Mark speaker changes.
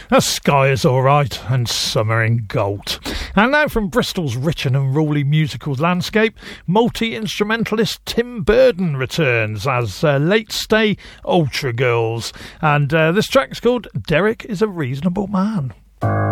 Speaker 1: The Sky Is Alright and Summer in Gold. And now from Bristol's rich and unruly musical landscape, multi-instrumentalist Tim Burden returns as late stay Ultra Girls. And this track's called Derek is a Reasonable Man.